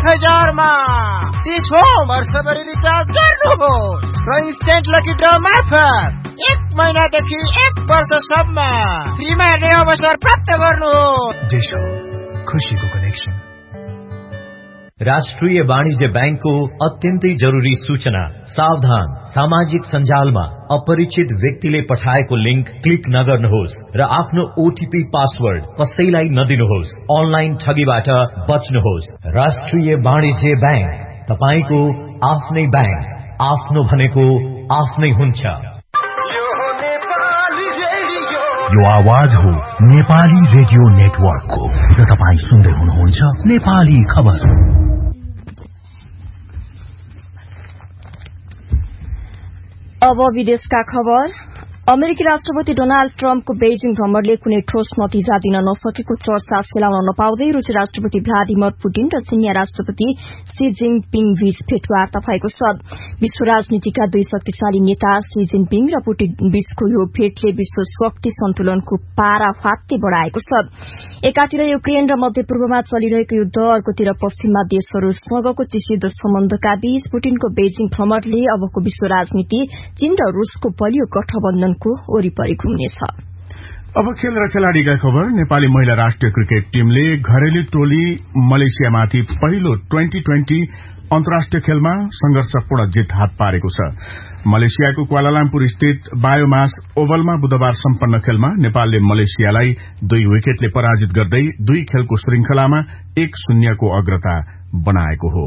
10,000 मा 30 वर्षभरि रिचार्ज गर्नुहोस् र इन्स्टेन्ट लकी ड्र मार्फत 1 महिनादेखि 1 वर्षसम्म फ्रीमा हेर्ने अवसर प्राप्त गर्नुहोस्। खुशीको कनेक्सन। राष्ट्रिय वाणिज्य बैंकको अत्यन्तै जरुरी सूचना। सावधान, सामाजिक सञ्जालमा अपरिचित व्यक्तिले पठाएको लिंक क्लिक नगर्नुहोस् र आफ्नो ओटीपी पासवर्ड कसैलाई नदिनुहोस्। अनलाइन ठगीबाट बच्नुहोस्। राष्ट्रिय वाणिज्य बैंक, तपाईको आफ्नै बैंक। आफ्नो भनेको आफ्नै हुन्छ। यो आवाज हो नेपाली रेडियो नेटवर्कको र तपाईं सुन्दै हुनुहुन्छ नेपाली खबर। अब विदेशका खबर। अमेरिकी राष्ट्रपति डोनाल्ड ट्रम्पको बेजिङ भ्रमणले कुनै ठोस नतिजा दिन नसकेको चर्चा फैलाउन नपाउँदै रूसी राष्ट्रपति भ्लादिमिर पुटिन र चिनिया राष्ट्रपति सी जिनपिङ बीच भेटवार्ता भएको छ। विश्व राजनीतिका दुई शक्तिशाली नेता सी जिनपिङ र पुटिन बीचको यो भेटले विश्व शक्ति सन्तुलनको पारा फाट्दै बढ़ाएको छ। एकातिर युक्रेन र मध्यपूर्वमा चलिरहेको युद्ध, अर्कोतिर पश्चिममा देशहरूसँगको चिसिदो सम्बन्धका बीच पुटिनको बेजिङ भ्रमणले अबको विश्व राजनीति चीन र रूसको बलियो गठबन्धनको वरिपरि घुम्नेछ। अब खेल र खेलाड़ीका खबर। नेपाली महिला राष्ट्रिय क्रिकेट टीमले घरेलु टोली मलेसियामाथि पहिलो 2020 अन्तर्राष्ट्रिय खेलमा संघर्षपूर्ण जित हात पारेको छ। मलेसियाको क्वालालम्पुर स्थित बायोमास ओभलमा बुधबार सम्पन्न खेलमा नेपालले मलेसियालाई 2 विकेटले पराजित गर्दै 2 खेलको श्रृंखलामा 1-0 को अग्रता बनाएको हो।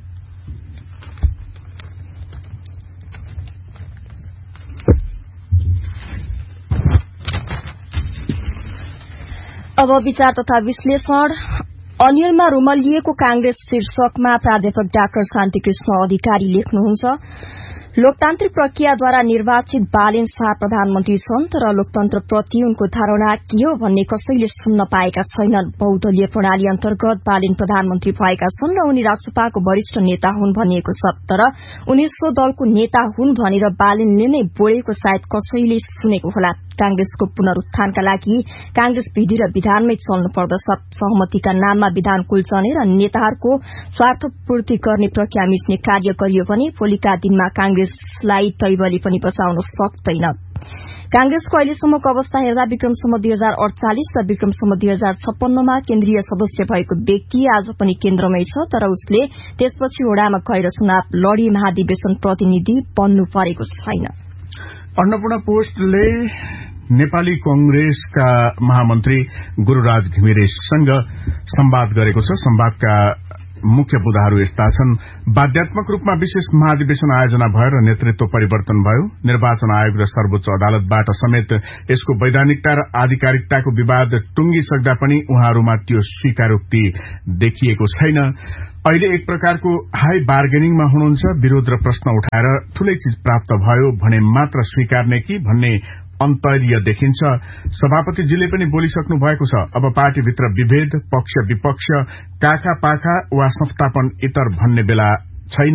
अब विचार तथा विश्लेषण। अनिलमा रुमलिएको कांग्रेस शीर्षकमा प्राध्यापक डाक्टर शान्तिकृष्ण अधिकारी लेख्नुहुन्छ, लोकतान्त्रिक प्रक्रियाद्वारा निर्वाचित बालेन शाह प्रधानमन्त्री छन्, तर लोकतन्त्रप्रति उनको धारणा के हो भन्ने कसैले सुन्न पाएका छैनन्। बहुदलीय प्रणाली अन्तर्गत बालेन प्रधानमन्त्री भएका छन् र उनी राष्ट्रपाको वरिष्ठ नेता हुन् भनिएको छ, तर उनी सो दलको नेता हुन् भनेर बालेनले नै बोलेको सायद कसैले सुनेको होला। कांग्रेसको पुनरुत्थानका लागि कांग्रेस विधि र विधानमै चल्नु पर्दछ। सहमतिका नाममा विधान कुल्चने र नेताहरूको स्वार्थपूर्ति गर्ने प्रक्रिया मिच्ने कार्य गरियो भने भोलिका दिनमा कांग्रेसलाई तैबली पनि बचाउन सक्दैन। कांग्रेसको अहिलेसम्मको अवस्था हेर्दा विक्रमसम्म 2048 र विक्रमसम्म 2056 मा केन्द्रीय सदस्य भएको व्यक्ति आज पनि केन्द्रमै छ, तर उसले त्यसपछि वडामा गएर चुनाव लडी महाधिवेशन प्रतिनिधि बन्नु परेको छैन। अन्नपूर्ण पोस्टले नेपाली कांग्रेसका महामन्त्री गुरूराज घिमिरेसँग संवाद गरेको छ। संवादका मुख्य बुदाहरू यस्ता छन्। बाध्यात्मक रूपमा विशेष महाधिवेशन आयोजना भयो र नेतृत्व परिवर्तन भयो। निर्वाचन आयोग र सर्वोच्च अदालतबाट समेत यसको वैधानिकता र आधिकारिकताको विवाद टुंगिसक्दा पनि उहाँहरूमा त्यो स्वीकारोक्ति देखिएको छैन। अहिले एक प्रकारको हाई बार्गेनिङमा हुनुहुन्छ। विरोध र प्रश्न उठाएर ठूलै चीज प्राप्त भयो भने मात्र स्वीकार्ने कि भन्ने अन्तर्य देखिन्छ। सभापतिजीले पनि बोलिसक्नु भएको छ। अब पार्टीभित्र विभेद, पक्ष विपक्ष, काखा पाखा वा संस्थापन इतर भन्ने बेला छैन।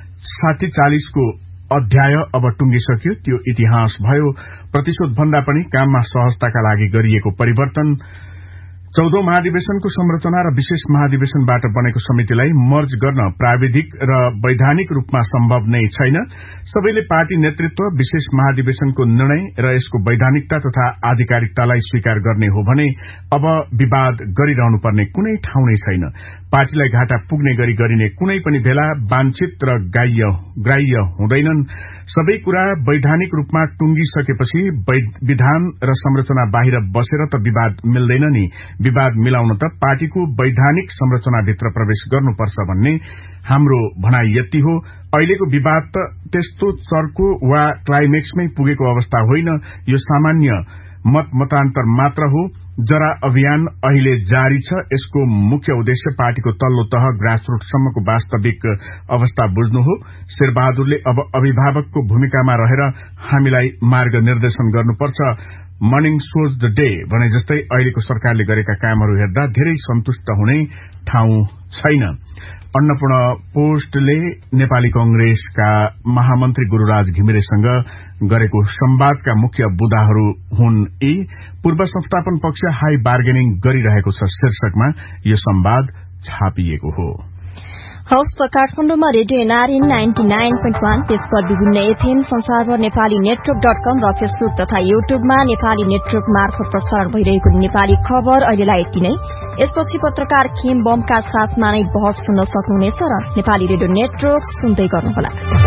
60-40 को अध्याय अब टुंगिसक्यो। त्यो इतिहास भयो। प्रतिशोध भन्दा पनि काममा सहजताका लागि गरिएको परिवर्तन। 14औं महाधिवेशनको संरचना र विशेष महाधिवेशनबाट बनेको समितिलाई मर्ज गर्न प्राविधिक र वैधानिक रूपमा सम्भव नै छैन। सबैले पार्टी नेतृत्व विशेष महाधिवेशनको निर्णय र यसको वैधानिकता तथा आधिकारिकतालाई स्वीकार गर्ने हो भने अब विवाद गरिरहनु पर्ने कुनै ठाउँ नै छैन। पार्टीलाई घाटा पुग्ने गरी गरिने कुनै पनि बेला वाञ्छित र ग्राह्य हुँदैनन्। सबै कुरा वैधानिक रूपमा टुंगिसकेपछि विधान र संरचना बाहिर बसेर त विवाद मिल्दैन नि। विवाद मिलाउन त पार्टीको वैधानिक संरचनाभित्र प्रवेश गर्नुपर्छ भन्ने हाम्रो भनाई यति हो। अहिलेको विवाद त त्यस्तो चर्को वा क्लाइमेक्समै पुगेको अवस्था होइन। यो सामान्य मतान्तर मात्र हो। जरा अभियान अहिले जारी छ। यसको मुख्य उद्देश्य पार्टीको तल्लो तह ग्रासरूटसम्मको वास्तविक अवस्था बुझ्नु हो। शेरबहादुरले अब अभिभावकको भूमिकामा रहेर हामीलाई मार्ग निर्देशन गर्नुपर्छ। मर्निङ सोज द डे भने जस्तै अहिलेको सरकारले गरेका कामहरू हेर्दा धेरै सन्तुष्ट हुने ठाउँ छैन। अन्नपूर्ण पोस्टले नेपाली कांग्रेसका महामन्त्री गुरूराज घिमिरेसँग गरेको संवादका मुख्य बुदाहरू हुन् यी। पूर्व संस्थापन पक्ष हाई बार्गेनिङ गरिरहेको छ शीर्षकमा यो संवाद छापिएको हो। हौस् त काठमाडौँमा रेडियो एनआरएन 99.1, त्यसपर विभिन्न एफएम, संसारभर नेपाली नेटवर्क.com र फेसबुक तथा युट्युबमा नेपाली नेटवर्क मार्फत प्रसारण भइरहेको नेपाली खबर अहिलेलाई यति नै। यसपछि पत्रकार खेम बमका साथमा नै बहस सुन्न सक्नुहुनेछ र नेपाली रेडियो नेटवर्क सुन्दै गर्नुहोला।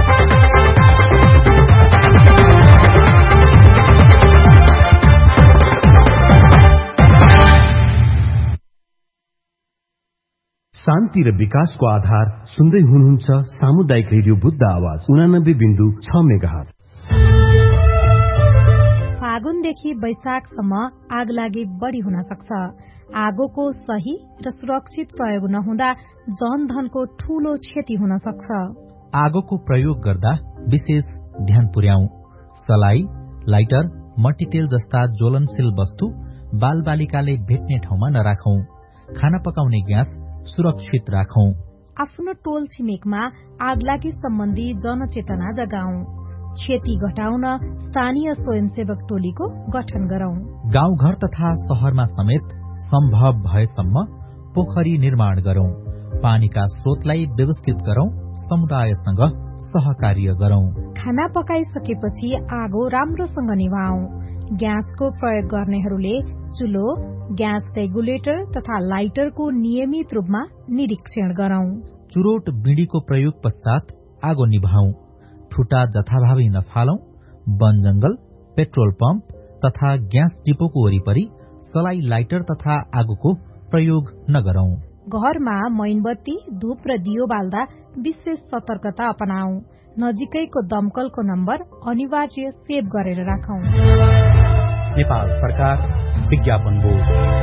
शान्ति र विकासको आधार सुन्दै हुनुहुन्छ सामुदायिक रेडियो बुद्ध आवाज 89.6 मेगाहर्ज। फागुनदेखि वैशाखसम्म आगलागी बढ़ी हुन सक्छ। आगोको सही र सुरक्षित प्रयोग नहुँदा जनधनको ठूलो क्षति हुन सक्छ। आगोको प्रयोग गर्दा विशेष ध्यान पुर्याऊ। सलाई, लाइटर, मट्टीतेल जस्ता ज्वलनशील वस्तु बालबालिकाले भेट्ने ठाउँमा नराखौं। खाना पकाउने ग्यास सुरक्षित राखौं। आफ्नो टोल छिमेकमा आगलागी सम्बन्धी जनचेतना जगाऊ। क्षति घटाउन स्थानीय स्वयंसेवक टोलीको गठन गरौं। गाउँघर तथा शहरमा समेत सम्भव भएसम्म पोखरी निर्माण गरौं। पानीका स्रोतलाई व्यवस्थित गरौं। समुदायसँग सहकार्य गरौं। खाना पकाइसकेपछि आगो राम्रोसँग निभाऊ। ग्यासको प्रयोग गर्नेहरूले चुलो, ग्यास रेगुलेटर तथा लाइटरको नियमित रूपमा निरीक्षण गरौं। चुरोट बिडीको प्रयोग पश्चात आगो निभाऊ। ठुटा जथाभावी नफालौं। वन जंगल, पेट्रोल पम्प तथा ग्यास डिपोको वरिपरि सलाई, लाइटर तथा आगोको प्रयोग नगरौं। घरमा मैनबत्ती, धूप र दियो बाल्दा विशेष सतर्कता अपनाऊ। नजिकैको दमकलको नम्बर अनिवार्य सेभ गरेर राखौं। नेपाल सरकार विज्ञापन बोर्ड।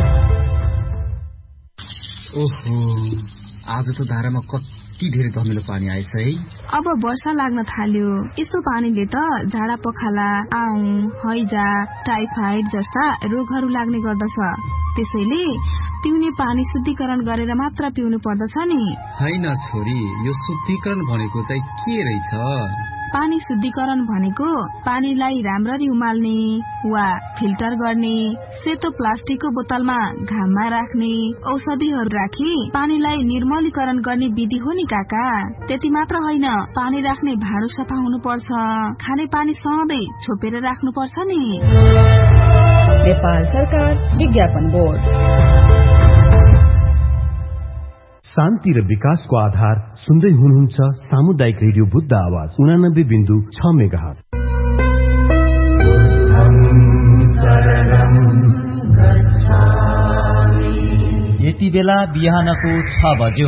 ओहो, आज त धारामा कति धेरै धमिलो पानी आएछ है। अब वर्षा लाग्न थाल्यो। यस्तो पानीले त झाडा पखाला, आउँ, हैजा, टाइफाइड जस्ता रोगहरू लाग्ने गर्दछ। त्यसैले पिउने पानी शुद्धिकरण गरेर मात्र पिउनु पर्दछ नि। हैन छोरी, यो शुद्धिकरण भनेको चाहिँ के रहेछ? पानी शुद्धिकरण भनेको पानीलाई राम्ररी उमाल्ने वा फिल्टर गर्ने, सेतो प्लास्टिकको बोतलमा घाममा राख्ने, औषधिहरू राखी पानीलाई निर्मलीकरण गर्ने विधि हो नि काका। त्यति मात्र होइन, पानी राख्ने भाँडो सफा हुनुपर्छ। खाने पानी सधैँ छोपेर राख्नुपर्छ नि। नेपाल सरकार विज्ञापन बोर्ड। शान्ति र विकासको आधार सुन्दै हुनुहुन्छ सामुदायिक रेडियो बुद्ध आवाज 89.6 मेगाहर्ज। यति बेला बिहानको 6 बज्यो।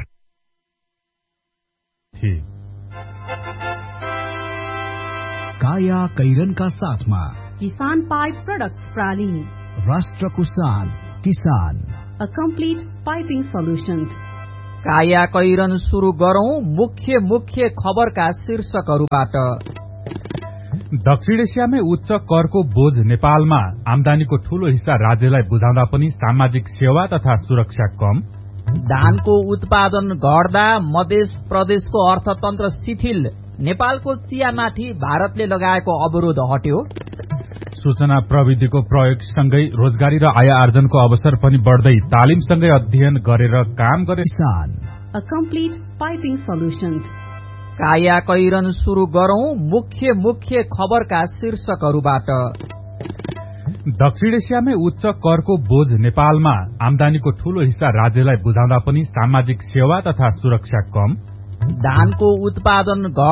काया कैरनका साथमा किसान पाइप प्रोडक्ट्स प्राली, राष्ट्रको शान किसान, अ कम्प्लिट पाइपिङ सोल्युशन्स। काया कैरन सुरु गरौं मुख्य खबरका शीर्षकहरूबाट। दक्षिण एसियामै उच्च करको बोझ नेपालमा, आमदानीको ठूलो हिस्सा राज्यलाई बुझाउँदा पनि सामाजिक सेवा तथा सुरक्षा कम। धानको उत्पादन घट्दा मध्य प्रदेशको अर्थतन्त्र शिथिल, नेपालको चियामाथि भारतले लगाएको अवरोध हट्यो। सूचना प्रविधिको प्रयोगसँगै रोजगारी र आय आर्जनको अवसर पनि बढ्दै, तालिमसँगै अध्ययन गरेर काम गरे किसान, अ कम्प्लिट पाइपिङ सोल्युशन्स। काया कैरन सुरु गरौं मुख्य खबरका शीर्षकहरूबाट। दक्षिण एसियामै उच्च करको बोझ नेपालमा, आमदानीको ठूलो हिस्सा राज्यलाई बुझाउँदा पनि सामाजिक सेवा तथा सुरक्षा कम। धानको उत्पादन